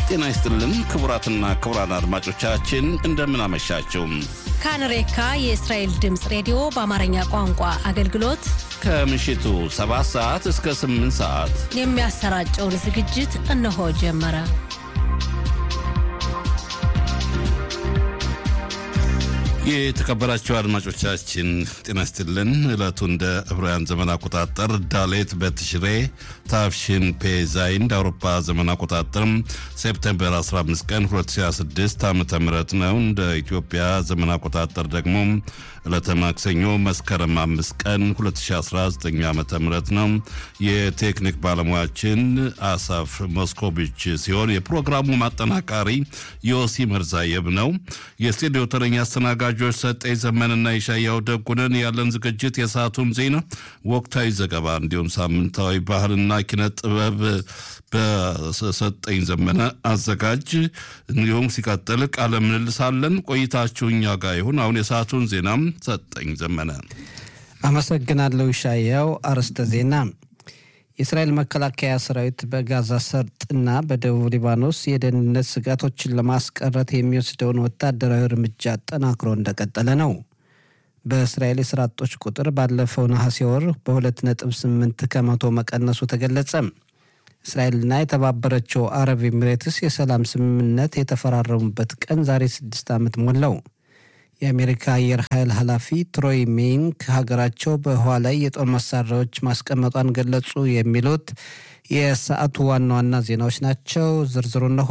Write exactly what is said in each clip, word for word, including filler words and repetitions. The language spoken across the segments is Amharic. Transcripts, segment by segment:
ጤና ይስጥልን ክቡራትና ክቡራን አድማጮቻችን እንደምን አመሻችሁ። ካንሬካ የእስራኤል ድምጽ ሬዲዮ በአማርኛ ቋንቋ አገልግሎት ከምሽቱ ሰባት ሰዓት እስከ ስምንት ሰዓት የሚያሰራጨውን ዝግጅት እነሆ ጀመረ። የተከበራችሁ አድማጮቻችን ጤና ይስጥልን። ዕለቱ እንደ ዕብራውያን ዘመን አቆጣጠር ዳሌት በትሽሬ ታፍሽን ፔዛይን አውሮፓ ዘመን አቆጣጠር ሴፕቴምበር አስራ አምስት ቀን ሁለት ሺህ ስድስት ዓመተ ምህረት ነው። እንደ ኢትዮጵያ ዘመን አቆጣጠር ደግሞ ዕለተ ማክሰኞ መስከረም አምስት ቀን ሁለት ሺህ አስራ ዘጠኝ ዓመተ ምህረት ነው። የቴክኒክ ባለሙያችን አሳፍ ሞስኮቪች ሲሆን የፕሮግራሙ ማጠናቃሪ ዮሲ መርዛየብ ነው። የስቱዲዮ ተረኛ አስተናጋጆች ሰጠኝ ዘመንና ይሻያው ደጉነን። ያለን ዝግጅት የሰዓቱን ዜና፣ ወቅታዊ ዘገባ እንዲሁም ሳምንታዊ ባህልና ኪነ ጥበብ በሰጠኝ ዘመነ አዘጋጅ እንዲሁም ሲቀጥል ቃለ ምልልስ አለን። ቆይታችሁ እኛ ጋር ይሁን። አሁን የሰዓቱን ዜናም ሰጠኝ ዘመነ። አመሰግናለሁ ይሻያው። አርዕስተ ዜና። የእስራኤል መከላከያ ሰራዊት በጋዛ ሰርጥና በደቡብ ሊባኖስ የደህንነት ስጋቶችን ለማስቀረት የሚወስደውን ወታደራዊ እርምጃ አጠናክሮ እንደቀጠለ ነው። በእስራኤል የስራ አጦች ቁጥር ባለፈው ነሐሴ ወር በሁለት ነጥብ ስምንት ከመቶ መቀነሱ ተገለጸ። እስራኤልና የተባበረችው አረብ ኤሚሬትስ የሰላም ስምምነት የተፈራረሙበት ቀን ዛሬ ስድስት ዓመት ሞላው። የአሜሪካ አየር ኃይል ኃላፊ ትሮይ ሜይንክ ሀገራቸው በህዋ ላይ የጦር መሳሪያዎች ማስቀመጧን ገለጹ። የሚሉት የሰዓቱ ዋና ዋና ዜናዎች ናቸው። ዝርዝሩ እነሆ።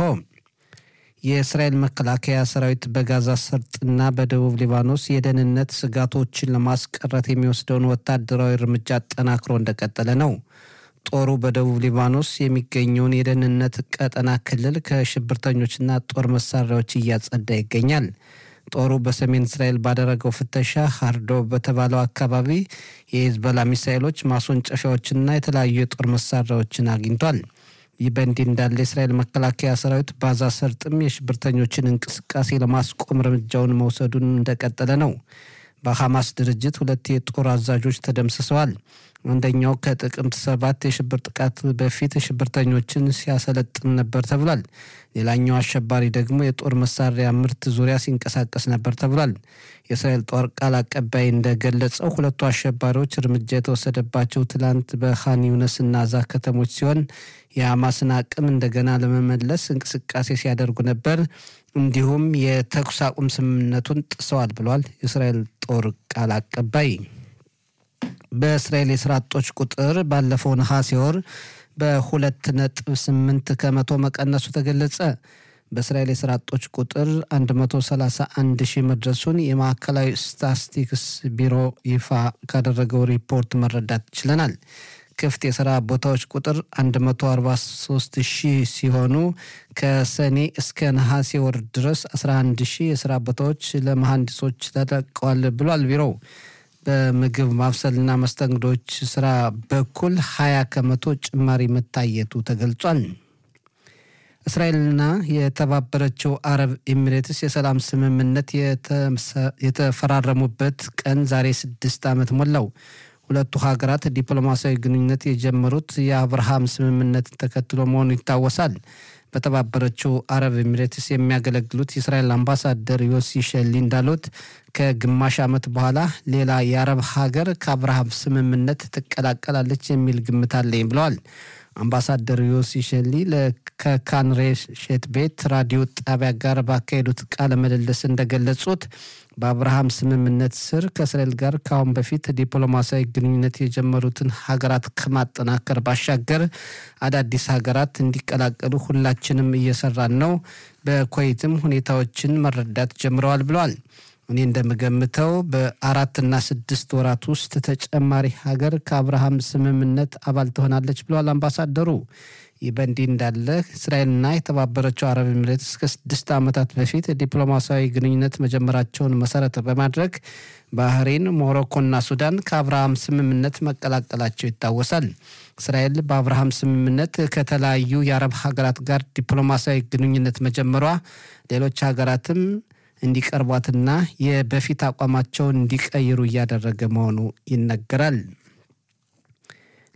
የእስራኤል መከላከያ ሰራዊት በጋዛ ሰርጥና በደቡብ ሊባኖስ የደህንነት ስጋቶችን ለማስቀረት የሚወስደውን ወታደራዊ እርምጃ አጠናክሮ እንደቀጠለ ነው። ጦሩ በደቡብ ሊባኖስ የሚገኘውን የደህንነት ቀጠና ክልል ከሽብርተኞችና ጦር መሳሪያዎች እያጸዳ ይገኛል። ጦሩ በሰሜን እስራኤል ባደረገው ፍተሻ ሃርዶ በተባለው አካባቢ የሂዝቦላ ሚሳኤሎች ማስወንጨፊያዎችና የተለያዩ የጦር መሳሪያዎችን አግኝቷል። ይህ በእንዲህ እንዳለ የእስራኤል መከላከያ ሰራዊት በጋዛ ሰርጥም የሽብርተኞችን እንቅስቃሴ ለማስቆም እርምጃውን መውሰዱን እንደቀጠለ ነው። በሐማስ ድርጅት ሁለት የጦር አዛዦች ተደምስሰዋል። አንደኛው ከጥቅምት ሰባት የሽብር ጥቃት በፊት ሽብርተኞችን ሲያሰለጥን ነበር ተብሏል። ሌላኛው አሸባሪ ደግሞ የጦር መሳሪያ ምርት ዙሪያ ሲንቀሳቀስ ነበር ተብሏል። የእስራኤል ጦር ቃል አቀባይ እንደገለጸው ሁለቱ አሸባሪዎች እርምጃ የተወሰደባቸው ትላንት በኻን ዩኒስና ዛ ከተሞች ሲሆን የሐማስን አቅም እንደገና ለመመለስ እንቅስቃሴ ሲያደርጉ ነበር፣ እንዲሁም የተኩስ አቁም ስምምነቱን ጥሰዋል ብሏል የእስራኤል ጦር ቃል አቀባይ። በእስራኤል የስራ አጦች ቁጥር ባለፈው ነሐሴ ወር በሁለት ነጥብ ስምንት ከመቶ መቀነሱ ተገለጸ። በእስራኤል የስራ አጦች ቁጥር አንድ መቶ ሰላሳ አንድ ሺህ መድረሱን የማዕከላዊ ስታቲስቲክስ ቢሮ ይፋ ካደረገው ሪፖርት መረዳት ችለናል። ክፍት የስራ ቦታዎች ቁጥር አንድ መቶ አርባ ሶስት ሺህ ሲሆኑ ከሰኔ እስከ ነሐሴ ወር ድረስ አስራ አንድ ሺህ የስራ ቦታዎች ለመሐንዲሶች ተለቀዋል ብሏል ቢሮው። በምግብ ማብሰልና መስተንግዶች ስራ በኩል ሀያ ከመቶ ጭማሪ መታየቱ ተገልጿል። እስራኤልና የተባበረችው አረብ ኤሚሬትስ የሰላም ስምምነት የተፈራረሙበት ቀን ዛሬ ስድስት ዓመት ሞላው። ሁለቱ ሀገራት ዲፕሎማሲያዊ ግንኙነት የጀመሩት የአብርሃም ስምምነት ተከትሎ መሆኑ ይታወሳል። በተባበረችው አረብ ኤሚሬትስ የሚያገለግሉት የእስራኤል አምባሳደር ዮሲ ሸሊ እንዳሉት ከግማሽ ዓመት በኋላ ሌላ የአረብ ሀገር ከአብርሃም ስምምነት ትቀላቀላለች የሚል ግምት አለኝ ብለዋል። አምባሳደር ዮሲ ሸሊ ከካንሬሼት ቤት ራዲዮ ጣቢያ ጋር ባካሄዱት ቃለ ምልልስ እንደገለጹት በአብርሃም ስምምነት ስር ከእስራኤል ጋር ከአሁን በፊት ዲፕሎማሲያዊ ግንኙነት የጀመሩትን ሀገራት ከማጠናከር ባሻገር አዳዲስ ሀገራት እንዲቀላቀሉ ሁላችንም እየሰራን ነው። በኩዌትም ሁኔታዎችን መረዳት ጀምረዋል ብለዋል። እኔ እንደምገምተው በአራትና ስድስት ወራት ውስጥ ተጨማሪ ሀገር ከአብርሃም ስምምነት አባል ትሆናለች ብለዋል አምባሳደሩ። ይህ በእንዲህ እንዳለ እስራኤልና የተባበረችው አረብ ኤሚሬትስ ከስድስት ዓመታት በፊት ዲፕሎማሲያዊ ግንኙነት መጀመራቸውን መሰረት በማድረግ ባህሬን፣ ሞሮኮና ሱዳን ከአብርሃም ስምምነት መቀላቀላቸው ይታወሳል። እስራኤል በአብርሃም ስምምነት ከተለያዩ የአረብ ሀገራት ጋር ዲፕሎማሲያዊ ግንኙነት መጀመሯ ሌሎች ሀገራትም እንዲቀርቧትና የበፊት አቋማቸውን እንዲቀይሩ እያደረገ መሆኑ ይነገራል።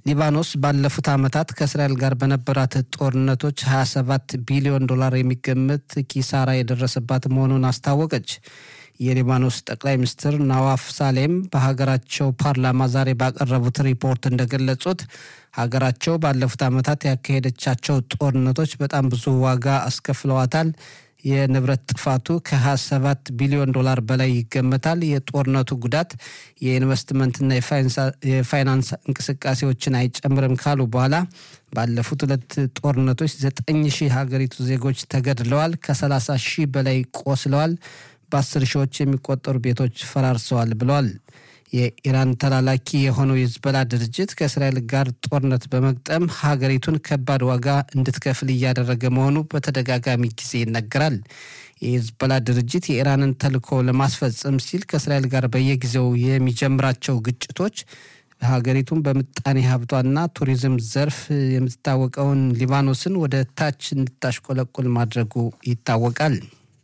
ሊባኖስ ባለፉት ዓመታት ከእስራኤል ጋር በነበራት ጦርነቶች ሀያ ሰባት ቢሊዮን ዶላር የሚገመት ኪሳራ የደረሰባት መሆኑን አስታወቀች። የሊባኖስ ጠቅላይ ሚኒስትር ናዋፍ ሳሌም በሀገራቸው ፓርላማ ዛሬ ባቀረቡት ሪፖርት እንደገለጹት ሀገራቸው ባለፉት ዓመታት ያካሄደቻቸው ጦርነቶች በጣም ብዙ ዋጋ አስከፍለዋታል። የንብረት ጥፋቱ ከሀያ ሰባት ቢሊዮን ዶላር በላይ ይገመታል። የጦርነቱ ጉዳት የኢንቨስትመንትና የፋይናንስ እንቅስቃሴዎችን አይጨምርም ካሉ በኋላ ባለፉት ሁለት ጦርነቶች ዘጠኝ ሺህ ሀገሪቱ ዜጎች ተገድለዋል፣ ከሰላሳ ሺህ በላይ ቆስለዋል፣ በአስር ሺዎች የሚቆጠሩ ቤቶች ፈራርሰዋል ብለዋል። የኢራን ተላላኪ የሆነው የሂዝቦላ ድርጅት ከእስራኤል ጋር ጦርነት በመግጠም ሀገሪቱን ከባድ ዋጋ እንድትከፍል እያደረገ መሆኑ በተደጋጋሚ ጊዜ ይነገራል። የሂዝቦላ ድርጅት የኢራንን ተልዕኮ ለማስፈጸም ሲል ከእስራኤል ጋር በየጊዜው የሚጀምራቸው ግጭቶች ሀገሪቱን በምጣኔ ሀብቷና ቱሪዝም ዘርፍ የምትታወቀውን ሊባኖስን ወደ ታች እንድታሽቆለቁል ማድረጉ ይታወቃል።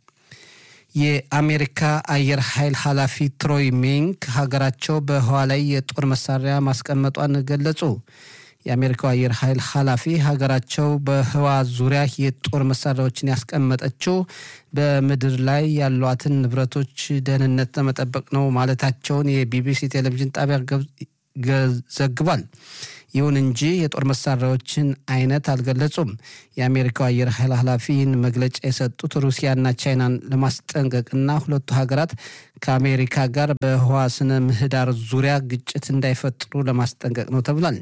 የአሜሪካ አየር ኃይል ኃላፊ ትሮይ ሜንክ ሀገራቸው በህዋ ላይ የጦር መሳሪያ ማስቀመጧን ገለጹ። የአሜሪካው አየር ኃይል ኃላፊ ሀገራቸው በህዋ ዙሪያ የጦር መሳሪያዎችን ያስቀመጠችው በምድር ላይ ያሏትን ንብረቶች ደህንነት ለመጠበቅ ነው ማለታቸውን የቢቢሲ ቴሌቪዥን ጣቢያ ዘግቧል። ይሁን እንጂ የጦር መሳሪያዎችን አይነት አልገለጹም። የአሜሪካው አየር ኃይል ኃላፊ ይህን መግለጫ የሰጡት ሩሲያና ቻይናን ለማስጠንቀቅና ሁለቱ ሀገራት ከአሜሪካ ጋር በህዋ ስነ ምህዳር ዙሪያ ግጭት እንዳይፈጥሩ ለማስጠንቀቅ ነው ተብሏል።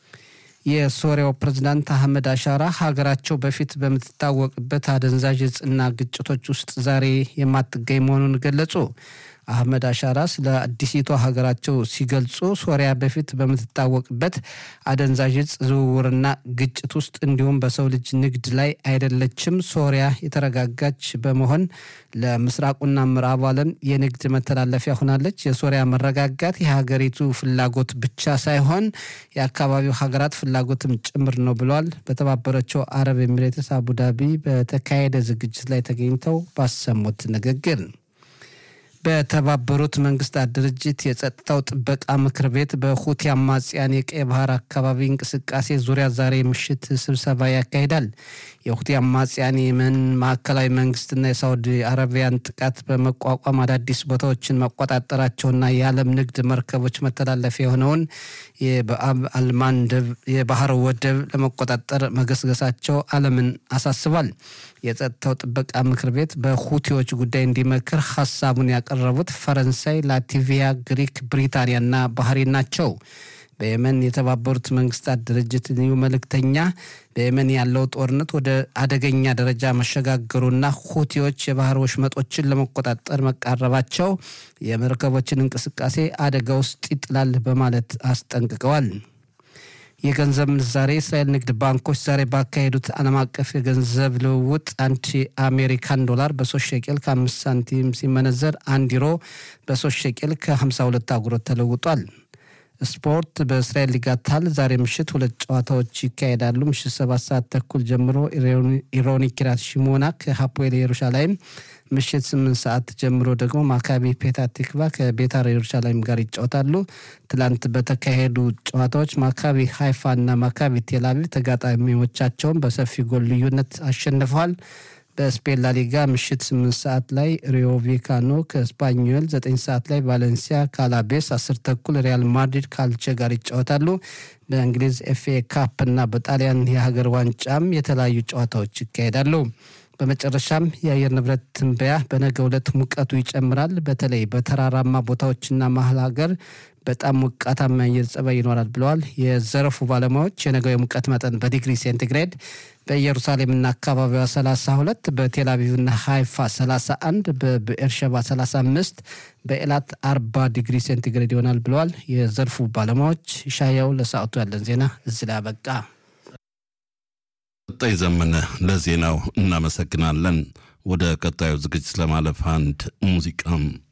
የሶሪያው ፕሬዝዳንት አህመድ አሻራ ሀገራቸው በፊት በምትታወቅበት አደንዛዥ እጽና ግጭቶች ውስጥ ዛሬ የማትገኝ መሆኑን ገለጹ። አህመድ አሻራ ስለ አዲሲቷ ሀገራቸው ሲገልጹ ሶሪያ በፊት በምትታወቅበት አደንዛዥ እጽ ዝውውርና ግጭት ውስጥ እንዲሁም በሰው ልጅ ንግድ ላይ አይደለችም። ሶሪያ የተረጋጋች በመሆን ለምስራቁና ምዕራቡ ዓለም የንግድ መተላለፊያ ሆናለች። የሶሪያ መረጋጋት የሀገሪቱ ፍላጎት ብቻ ሳይሆን የአካባቢው ሀገራት ፍላጎትም ጭምር ነው ብለዋል። በተባበረችው አረብ ኤሚሬትስ አቡዳቢ በተካሄደ ዝግጅት ላይ ተገኝተው ባሰሙት ንግግር በተባበሩት መንግስታት ድርጅት የጸጥታው ጥበቃ ምክር ቤት በሁቲ አማጽያን የቀይ ባህር አካባቢ እንቅስቃሴ ዙሪያ ዛሬ ምሽት ስብሰባ ያካሂዳል። የሁቲ አማጽያን የመን ማዕከላዊ መንግስትና የሳውዲ አረቢያን ጥቃት በመቋቋም አዳዲስ ቦታዎችን መቆጣጠራቸውና የዓለም ንግድ መርከቦች መተላለፊያ የሆነውን የበአብ አልማንደብ የባህር ወደብ ለመቆጣጠር መገስገሳቸው ዓለምን አሳስቧል። የጸጥታው ጥበቃ ምክር ቤት በሁቲዎች ጉዳይ እንዲመክር ሐሳቡን ያቀረቡት ፈረንሳይ፣ ላትቪያ፣ ግሪክ፣ ብሪታንያና ባህሬን ናቸው። በየመን የተባበሩት መንግስታት ድርጅት ልዩ መልእክተኛ በየመን ያለው ጦርነት ወደ አደገኛ ደረጃ መሸጋገሩና ሁቲዎች የባህር ወሽመጦችን ለመቆጣጠር መቃረባቸው የመርከቦችን እንቅስቃሴ አደጋ ውስጥ ይጥላል በማለት አስጠንቅቀዋል። የገንዘብ ምንዛሬ እስራኤል ንግድ ባንኮች ዛሬ ባካሄዱት ዓለም አቀፍ የገንዘብ ልውውጥ አንድ አሜሪካን ዶላር በሶስት ሸቄል ከአምስት ሳንቲም ሲመነዘር አንድ ዩሮ በሶስት ሸቄል ከሀምሳ ሁለት አጉሮት ተለውጧል። ስፖርት በእስራኤል ሊጋታል ዛሬ ምሽት ሁለት ጨዋታዎች ይካሄዳሉ። ምሽት ሰባት ሰዓት ተኩል ጀምሮ ኢሮኒ ኪራት ሽሞና ከሃፖኤል ኢየሩሳሌም፣ ምሽት ስምንት ሰዓት ጀምሮ ደግሞ ማካቢ ፔታህ ቲክቫ ከቤታር ኢየሩሳሌም ጋር ይጫወታሉ። ትላንት በተካሄዱ ጨዋታዎች ማካቢ ሃይፋና ማካቢ ቴልአቪቭ ተጋጣሚዎቻቸውን በሰፊ ጎል ልዩነት አሸንፈዋል። በስፔን ላሊጋ ምሽት ስምንት ሰዓት ላይ ሪዮ ቪካኖ ከስፓኞል፣ ዘጠኝ ሰዓት ላይ ቫሌንሲያ ካላቤስ፣ አስር ተኩል ሪያል ማድሪድ ካልቼ ጋር ይጫወታሉ። በእንግሊዝ ኤፍኤ ካፕ እና በጣሊያን የሀገር ዋንጫም የተለያዩ ጨዋታዎች ይካሄዳሉ። በመጨረሻም የአየር ንብረት ትንበያ በነገው ዕለት ሙቀቱ ይጨምራል። በተለይ በተራራማ ቦታዎችና መሀል ሀገር በጣም ሞቃታማ አየር ጸባይ ይኖራል ብለዋል የዘርፉ ባለሙያዎች። የነገው የሙቀት መጠን በዲግሪ ሴንቲግሬድ በኢየሩሳሌምና አካባቢዋ ሰላሳ ሁለት፣ በቴል አቪቭና ሃይፋ ሰላሳ አንድ፣ በብኤርሸባ ሰላሳ አምስት፣ በኤላት አርባ ዲግሪ ሴንቲግሬድ ይሆናል ብለዋል የዘርፉ ባለሙያዎች። ሻያው ለሰዓቱ ያለን ዜና እዚህ ላይ አበቃ። ቀጣይ ዘመነ ለዜናው እናመሰግናለን። ወደ ቀጣዩ ዝግጅት ለማለፍ አንድ ሙዚቃም